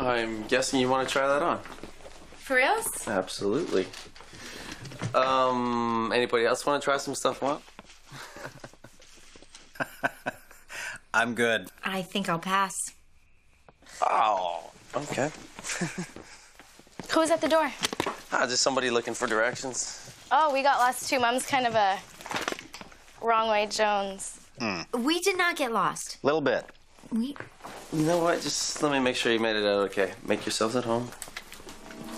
I'm guessing you want to try that on. For reals? Absolutely. Anybody else want to try some stuff on? I'm good. I think I'll pass. Oh, okay. Who's at the door? Just somebody looking for directions. Oh, we got lost too. Mom's kind of a wrong way Jones. We did not get lost. Little bit. We... You know what? Just let me make sure you made it out okay. Make yourselves at home.